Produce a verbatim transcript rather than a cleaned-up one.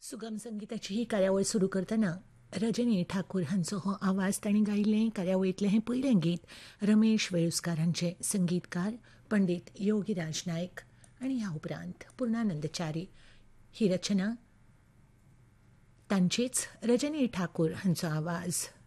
सुगम संगीताची ही कार्यावळ सुरू करतना रजनी ठाकूर हांचो हो आवाज तांणी गायिल्लें कार्यावळींतलें हें पयलें गीत रमेश वेळुस्कार हांचे संगीतकार पंडीत योगीराज नायक आनी ह्या उपरांत पूर्णानंद च्यारी ही रचना तांचीच रजनी ठाकूर हांचो आवाज.